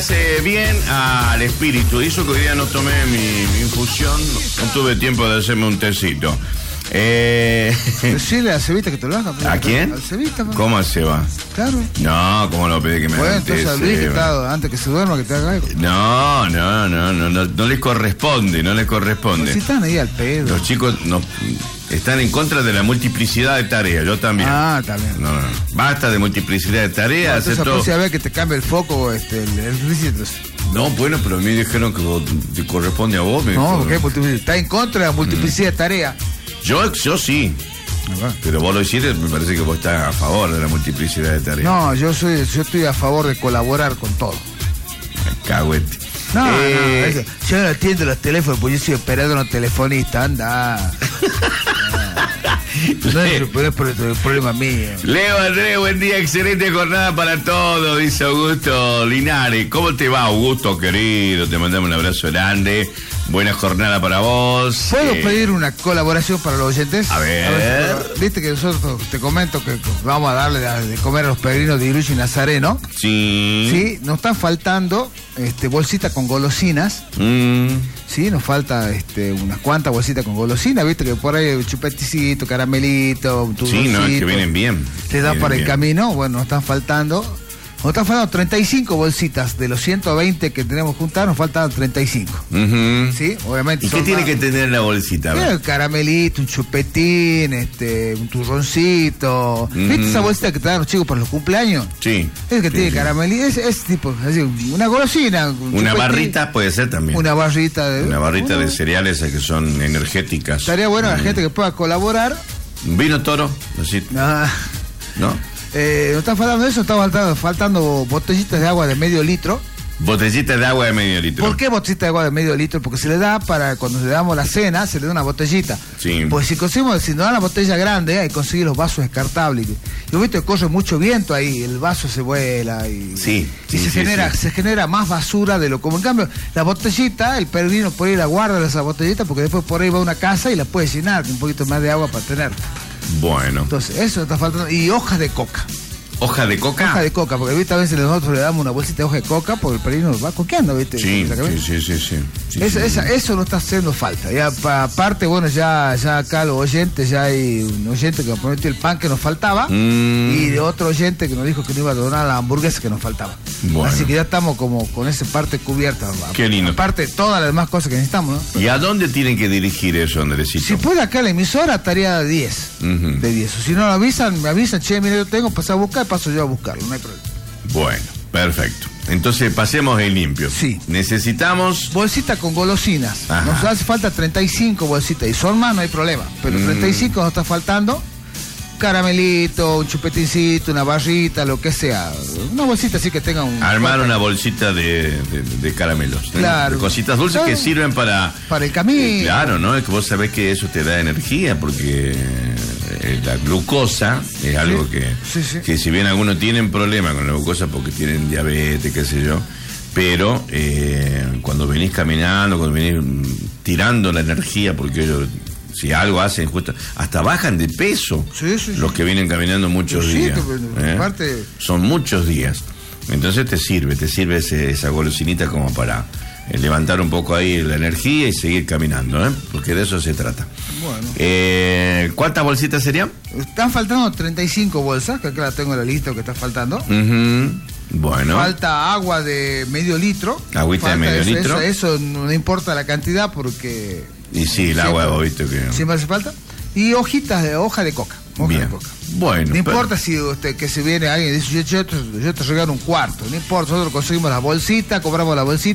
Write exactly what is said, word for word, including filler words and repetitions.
Hace bien al espíritu. Hizo que hoy día no tomé mi, mi infusión, no tuve tiempo de hacerme un tecito. Eh... Decirle a Cevita que te lo haga. ¿A quién? Al Cevita. Man. ¿Cómo se va? Claro. No, ¿cómo lo pedí que me bueno, haga entonces al Luis que está, antes que se duerma, que te haga algo. No, no, no, no, no, no les corresponde, no les corresponde. Pues si están ahí al pedo. Los chicos no, están en contra de la multiplicidad de tareas, yo también. Ah, también. No, no, basta de multiplicidad de tareas. No, entonces la próxima vez que te cambie el foco, este, el, el entonces. No, bueno, pero a mí dijeron que vos, te corresponde a vos. Me no, dijo, porque está en contra de la multiplicidad mm. de tareas. Yo, yo sí. Okay. Pero vos lo hiciste, me parece que vos estás a favor de la multiplicidad de tareas. No, yo soy, yo estoy a favor de colaborar con todo. Me cagüete. No, eh... no, eso. Yo no atiendo los teléfonos, porque yo soy operador no telefonista, anda. No es, no es el problema mío. Leo Andrés, buen día, excelente jornada para todos, dice Augusto Linares. ¿Cómo te va, Augusto, querido? Te mandamos un abrazo grande. Buena jornada para vos. ¿Puedo eh... pedir una colaboración para los oyentes? A ver. A ver. Viste que nosotros, te comento que vamos a darle de comer a los peregrinos de Irucho y Nazareno. Sí. Sí, nos están faltando este, bolsitas con golosinas. Mm. Sí, nos falta este, unas cuantas bolsitas con golosinas. Viste que por ahí chupeticito, caramelito, sí, no, es que vienen bien. Te da para el bien. camino. Bueno, nos están faltando. Nos están faltando treinta y cinco bolsitas. De los ciento veinte que tenemos juntadas, nos faltan treinta y cinco. Uh-huh. ¿Sí? Obviamente. ¿Y qué tiene más... que tener la bolsita? Un caramelito, un chupetín, este, un turroncito. Uh-huh. ¿Viste esa bolsita que te dan los chicos para los cumpleaños? Sí. Es que sí, tiene sí. caramelito. Es, es tipo, así, una golosina. Un una chupetín. Barrita puede ser también. Una barrita de. Una barrita una... de cereales que son energéticas. Estaría bueno uh-huh. la gente que pueda colaborar. ¿Un vino toro? Así. Ah. ¿No? Eh, ¿No está faltando eso? Está faltando, faltando botellitas de agua de medio litro. Botellitas de agua de medio litro. ¿Por qué botellitas de agua de medio litro? Porque se le da para, cuando le damos la cena, se le da una botellita. Sí. Pues si conseguimos, si nos dan la botella grande, hay que conseguir los vasos descartables. Yo he visto que corre mucho viento ahí, el vaso se vuela y, sí, y sí, se sí, genera, sí. se genera más basura de lo común. En cambio, la botellita, el peregrino por ahí la guarda esa botellita, porque después por ahí va a una casa y la puede llenar con un poquito más de agua para tener. Bueno. Entonces, eso está faltando. Y hojas de coca. ¿Hoja de coca? Hoja de coca, porque ¿viste? A veces nosotros le damos una bolsita de hoja de coca porque el peregrino va coqueando, ¿viste? Sí, sí, sí, sí, sí, sí, esa, sí. Esa, eso no está haciendo falta. Ya, pa, aparte, bueno, ya, ya acá los oyentes, ya hay un oyente que nos prometió el pan que nos faltaba mm. y de otro oyente que nos dijo que nos iba a donar la hamburguesa que nos faltaba. Bueno. Así que ya estamos como con esa parte cubierta. Qué lindo. Aparte, todas las demás cosas que necesitamos, ¿no? ¿Y a dónde tienen que dirigir eso, Andresito? Si puede acá la emisora, estaría de diez. Uh-huh. De diez. O si no lo avisan, me avisan, che, mire, yo tengo, paso a buscar, paso yo a buscarlo. No hay problema. Bueno, perfecto. Entonces pasemos en limpio. Sí. Necesitamos... bolsita con golosinas. Ajá. Nos hace falta treinta y cinco bolsitas. Y son más, no hay problema. Pero mm. treinta y cinco nos está faltando. Caramelito, un chupetincito, una barrita, lo que sea. Una bolsita así que tenga un... armar una bolsita de, de, de caramelos. Claro. De cositas dulces claro. que sirven para... para el camino. Eh, claro, ¿no? Es que vos sabés que eso te da energía porque... la glucosa es algo sí, que, sí, sí. que si bien algunos tienen problemas con la glucosa porque tienen diabetes, qué sé yo, pero eh, cuando venís caminando, cuando venís tirando la energía, porque ellos, si algo hacen, justo, hasta bajan de peso sí, sí, los sí. que vienen caminando muchos sí, días. Que, ¿eh? parte... Son muchos días. Entonces te sirve, te sirve ese, esa golosinita como para... levantar un poco ahí la energía y seguir caminando, ¿eh? Porque de eso se trata. Bueno. Eh, ¿Cuántas bolsitas serían? Están faltando treinta y cinco bolsas, que acá la tengo en la lista que está faltando. Uh-huh. Bueno. Falta agua de medio litro. Agüita de medio eso, litro. Eso, eso no importa la cantidad porque... Y sí, el agua, vos viste que... siempre hace falta. Y hojitas de hoja de coca. Hoja Bien. de coca. Bueno. No pero... importa si usted, que se viene alguien y dice, yo, yo, yo te regalo un cuarto. No importa, nosotros conseguimos la bolsita, cobramos la bolsita.